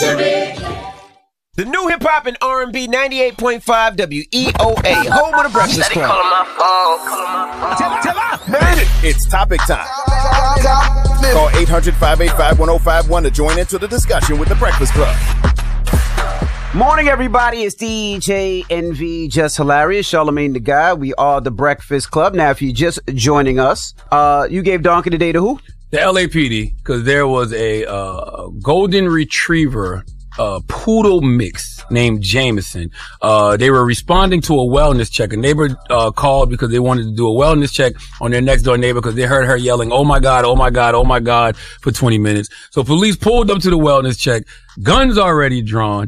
The new hip hop and R&B 98.5 WEOA, home of the Breakfast Club. It's topic time. Call 800-585-1051 to join into the discussion with the Breakfast Club. Morning, everybody. It's DJ NV, Just Hilarious, Charlamagne the Guy. We are the Breakfast Club. Now, if you're just joining us, you gave Donkey today to who? The LAPD, because there was a golden retriever poodle mix named Jameson. They were responding to a wellness check. A neighbor called because they wanted to do a wellness check on their next door neighbor because they heard her yelling, "Oh my God, oh my God, oh my God," for 20 minutes. So police pulled up to the wellness check, guns already drawn.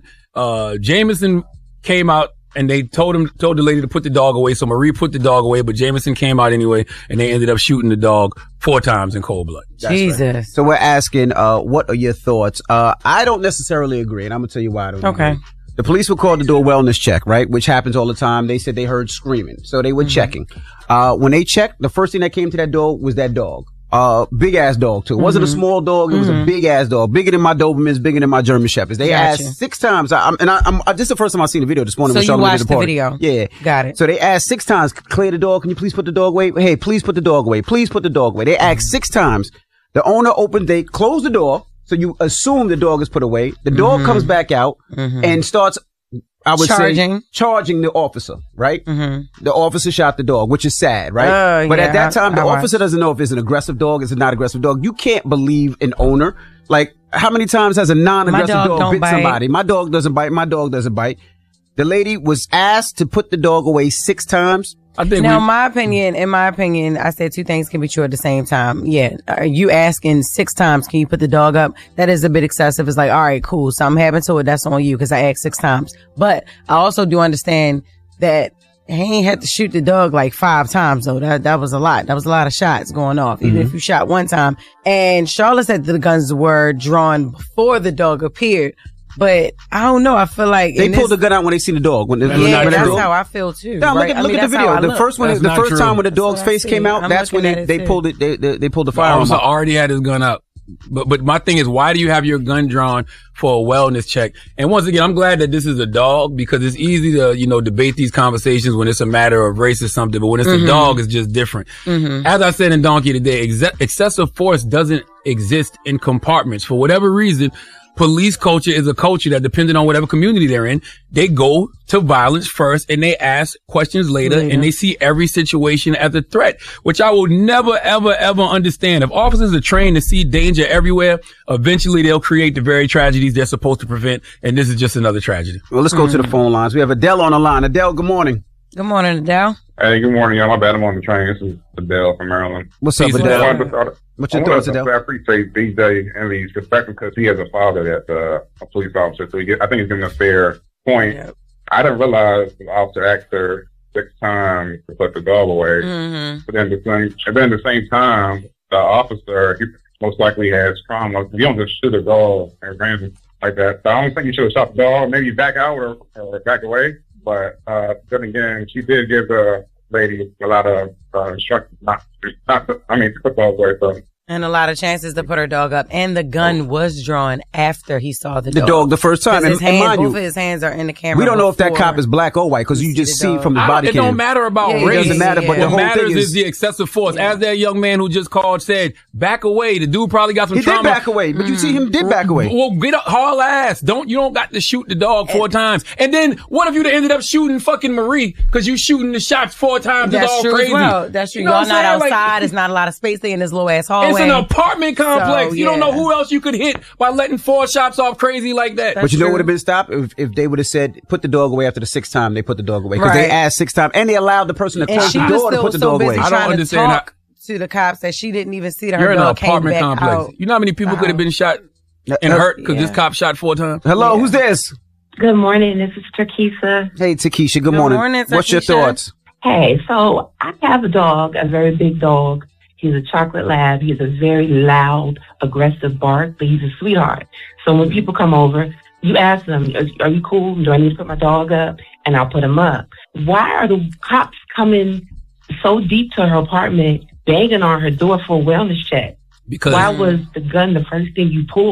Jameson came out and they told the lady to put the dog away. So Marie put the dog away, but Jameson came out anyway, and they ended up shooting the dog 4 times in cold blood. Jesus. Right. So we're asking, what are your thoughts? I don't necessarily agree, and I'm going to tell you why I don't agree. The police were called to do a wellness check, right? Which happens all the time. They said they heard screaming. So they were checking. When they checked, the first thing that came to that door was that dog. Big ass dog too. It wasn't a small dog. It was a big ass dog. Bigger than my Dobermans, bigger than my German Shepherds. They asked 6 times. This is the first time I've seen the video this morning. So you watched the video? Yeah. Got it. So they asked 6 times, clear the dog. Can you please put the dog away? Hey, please put the dog away. Please put the dog away. They asked 6 times. The owner they closed the door. So you assume the dog is put away. The dog comes back out and starts, I would say, charging the officer, right? The officer shot the dog, which is sad, right? But at that time, the officer doesn't know if it's an aggressive dog, it's a not aggressive dog. You can't believe an owner. Like, how many times has a non-aggressive dog bit somebody? My dog doesn't bite. My dog doesn't bite. The lady was asked to put the dog away 6 times. In my opinion, I said 2 things can be true at the same time. Yeah. Are you asking 6 times, can you put the dog up? That is a bit excessive. It's like, all right, cool. Something happened to it. That's on you because I asked 6 times. But I also do understand that he ain't had to shoot the dog like 5 times though. That was a lot. That was a lot of shots going off. Even if you shot 1 time. And Charlotte said the guns were drawn before the dog appeared. But I don't know. I feel like they pulled the gun out when they seen the dog. That's how I feel too. No, look at the video. The first time when the dog's face came out, that's when they pulled it. They pulled the firearm. The officer already had his gun up. But my thing is, why do you have your gun drawn for a wellness check? And once again, I'm glad that this is a dog because it's easy to, debate these conversations when it's a matter of race or something. But when it's a dog, it's just different. As I said in Donkey today, excessive force doesn't exist in compartments. For whatever reason, police culture is a culture that, depending on whatever community they're in, they go to violence first and they ask questions later and they see every situation as a threat, which I will never, ever, ever understand. If officers are trained to see danger everywhere, eventually they'll create the very tragedies they're supposed to prevent. And this is just another tragedy. Well, let's go to the phone lines. We have Adele on the line. Adele, good morning. Good morning, Adele. Hey, good morning, y'all. My bad, I'm on the train. This is Adele from Maryland. What's up, Adele? What's your thoughts, Adele? I appreciate DJ Envy's perspective because he has a father that's a police officer, so I think he's giving a fair point. Yep. I didn't realize the officer asked her 6 times to put the dog away. But then at the same time, the officer, he most likely has trauma. You don't just shoot a dog and random like that. So I don't think you should have shot the dog. Maybe back out or back away. But then again, she did give the lady a lot of instructions to put the dog away. So And a lot of chances to put her dog up. And the gun was drawn after he saw the dog. The dog the first time. And mind both of his hands are in the camera. We don't know if that cop is black or white because you just see from the body cam. It don't matter about race. It doesn't matter, but the whole thing matters is the excessive force. As that young man who just called said, back away. The dude probably got some trauma. He did back away, but you see him did back away. Well, get up, haul ass. You don't got to shoot the dog 4 times. And then what if you'd ended up shooting fucking Marie because you shooting the shots 4 times? That's all true crazy. as well. That's true. You know Y'all not outside. There's not a lot of space there in this little ass hallway. It's an apartment complex. So, you don't know who else you could hit by letting 4 shots off crazy like that. But you know what would have been stopped if they would have said, put the dog away after the 6th time, they put the dog away. Because they asked 6 times and they allowed the person to close the door to put the dog away. I don't understand how to the cops that she didn't even see that her You're in an dog apartment came back complex. out. You know how many people could have been shot and hurt because this cop shot 4 times? Hello, who's this? Good morning. This is Takesha. Hey, Takesha. Good morning. What's your thoughts? Hey, so I have a dog, a very big dog. He's a chocolate lab. He's a very loud, aggressive bark, but he's a sweetheart. So when people come over, you ask them, are you cool? Do I need to put my dog up? And I'll put him up. Why are the cops coming so deep to her apartment, banging on her door for a wellness check? Because why was the gun the first thing you pulled?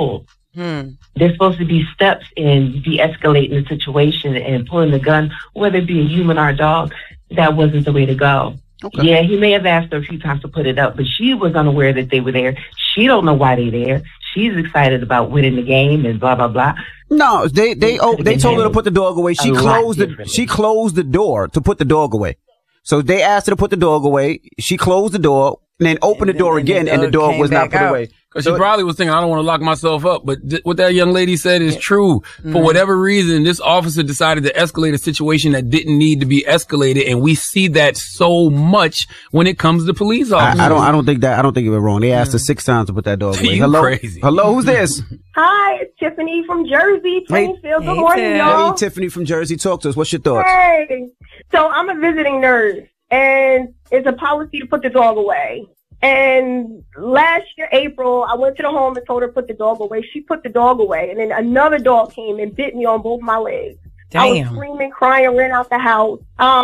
There's supposed to be steps in de-escalating the situation and pulling the gun, whether it be a human or a dog. That wasn't the way to go. Okay. Yeah, he may have asked her a few times to put it up, but she was unaware that they were there. She don't know why they're there. She's excited about winning the game and blah, blah, blah. No, they told her to put the dog away. She closed the door to put the dog away. So they asked her to put the dog away. She closed the door and then opened the door again, and the dog was not put away. Because she probably was thinking, I don't want to lock myself up. But what that young lady said is true. For whatever reason, this officer decided to escalate a situation that didn't need to be escalated. And we see that so much when it comes to police officers. I don't think it was wrong. They asked her 6 times to put that dog away. Hello? Crazy. Hello, who's this? Hi, it's Tiffany from Jersey, Plainfield. Good morning, y'all. Hey, Tiffany from Jersey. Talk to us. What's your thoughts? Hey. So I'm a visiting nurse, and it's a policy to put the dog away. And last year, April, I went to the home and told her to put the dog away. She put the dog away. And then another dog came and bit me on both my legs. Damn. I was screaming, crying, ran out the house.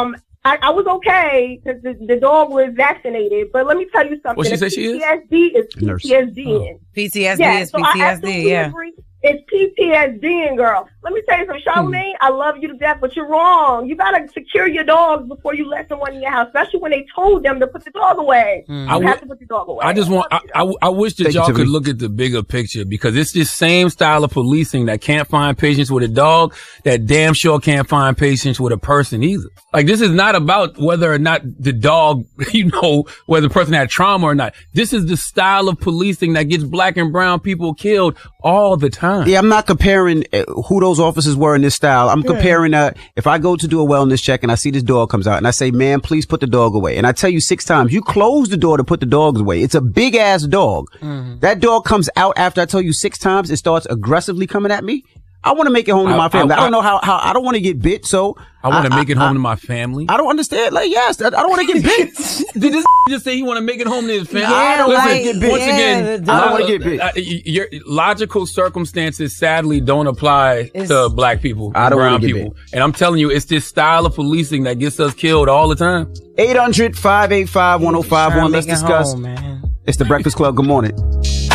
I was okay because the dog was vaccinated. But let me tell you something. What she said she is? PTSD is PTSD. PTSD is PTSD, yeah. It's PTSD, girl. Let me tell you something, Charlamagne, I love you to death, but you're wrong. You gotta secure your dogs before you let someone in your house, especially when they told them to put the dog away. You have to put the dog away. I wish that y'all could look at the bigger picture, because it's this same style of policing that can't find patience with a dog that damn sure can't find patience with a person either. Like, this is not about whether or not the dog, whether the person had trauma or not. This is the style of policing that gets black and brown people killed all the time. Yeah, I'm not comparing who those officers were in this style. I'm comparing if I go to do a wellness check and I see this dog comes out and I say, "Ma'am, please put the dog away." And I tell you 6 times, you close the door to put the dogs away. It's a big ass dog. That dog comes out after I tell you 6 times. It starts aggressively coming at me. I want to make it home to my family. I don't know how I don't want to get bit, so I want to make it home to my family. I don't understand. Like, yes, I don't want to get bit. Did this just say he want to make it home to his family? I don't want to get bit. Once again, I don't want to get bit. Your logical circumstances sadly don't apply to black people, brown people. And I'm telling you, it's this style of policing that gets us killed all the time. 800-585-1051. Let's discuss. It's the Breakfast Club. Good morning.